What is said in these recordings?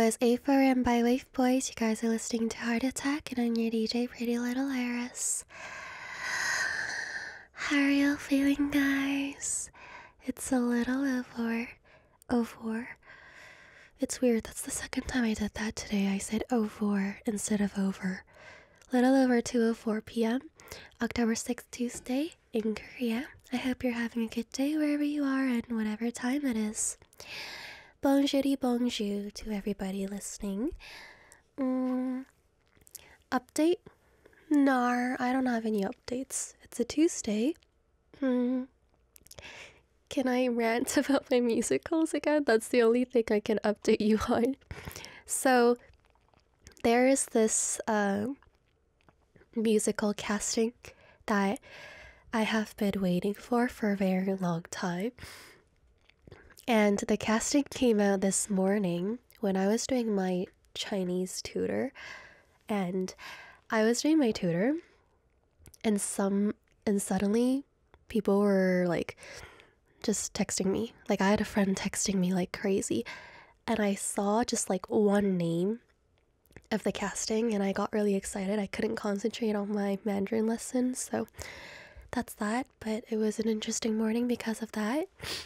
was A4M by Wave Boys. You guys are listening to Heart Attack, and I'm your DJ, Pretty Little Iris. How are you feeling, guys? It's a little over. It's weird, that's the second time I did that today. I said over instead of over. Little over 2:04 p.m., October 6th, Tuesday, in Korea. I hope you're having a good day wherever you are and whatever time it is. Bonjour to everybody listening. Update? Nah, I don't have any updates. It's a Tuesday. Can I rant about my musicals again? That's the only thing I can update you on. So, there is this musical casting that I have been waiting for a very long time. And the casting came out this morning when I was doing my Chinese tutor. And I was doing my tutor, and suddenly people were like just texting me. Like, I had a friend texting me like crazy, and I saw just like one name of the casting, and I got really excited. I couldn't concentrate on my Mandarin lesson, so that's that. But it was an interesting morning because of that.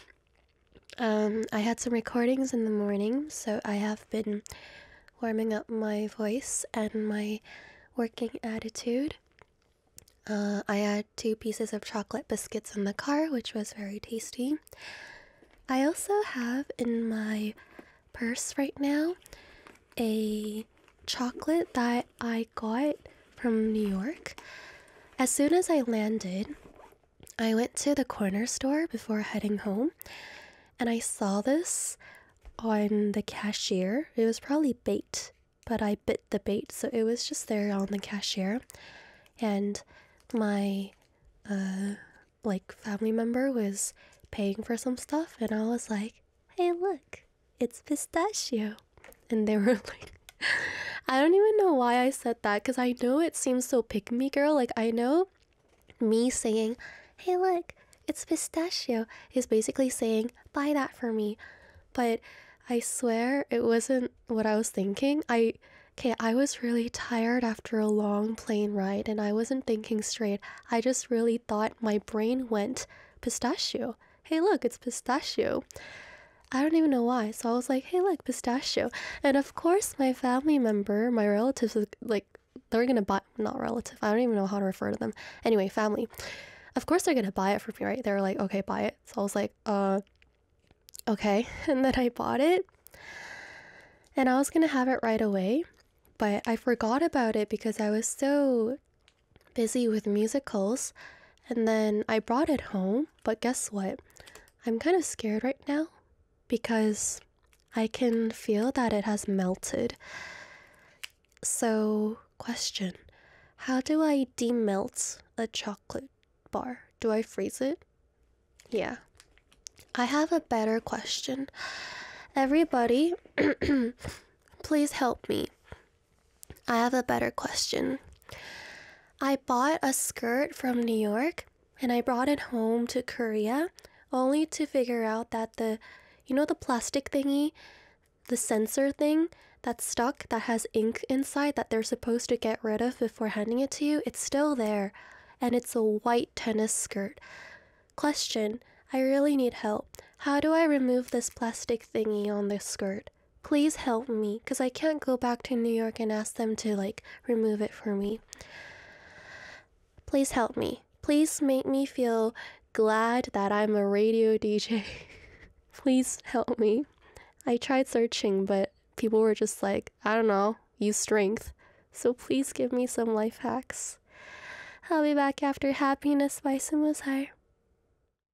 I had some recordings in the morning, so I have been warming up my voice and my working attitude. I had 2 pieces of chocolate biscuits in the car, which was very tasty. I also have in my purse right now a chocolate that I got from New York. As soon as I landed, I went to the corner store before heading home, and I saw this on the cashier. It was probably bait, but I bit the bait, so it was just there on the cashier. And my family member was paying for some stuff, and I was like, hey, look, it's pistachio. And they were like, I don't even know why I said that, because I know it seems so pick-me girl. Like, I know me saying, hey, look, it's pistachio is basically saying, buy that for me. But I swear it wasn't what I was thinking. I was really tired after a long plane ride, and I wasn't thinking straight. I just really thought my brain went, pistachio. Hey, look, it's pistachio. I don't even know why. So I was like, hey, look, pistachio. And of course, my family member, my relatives, like, they're gonna buy, not relative, I don't even know how to refer to them. Anyway, family. Of course they're gonna buy it for me, right? They were like, okay, buy it. So I was like, okay. And then I bought it. And I was gonna have it right away, but I forgot about it because I was so busy with musicals. And then I brought it home, but guess what? I'm kind of scared right now because I can feel that it has melted. So, question. How do I demelt a chocolate bar? Do I freeze it? Yeah. I have a better question. Everybody, please help me. I have a better question. I bought a skirt from New York, and I brought it home to Korea, only to figure out that the plastic thingy, the sensor thing that's stuck, that has ink inside that they're supposed to get rid of before handing it to you, it's still there, and it's a white tennis skirt. Question, I really need help. How do I remove this plastic thingy on the skirt? Please help me, because I can't go back to New York and ask them to, remove it for me. Please help me. Please make me feel glad that I'm a radio DJ. Please help me. I tried searching, but people were just like, I don't know, use strength. So please give me some life hacks. I'll be back after Happiness by Sumo Sai.